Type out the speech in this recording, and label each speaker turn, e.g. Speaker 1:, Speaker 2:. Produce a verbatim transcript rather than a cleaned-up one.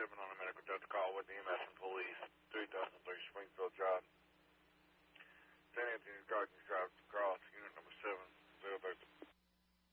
Speaker 1: seven on a medical death call with E M S.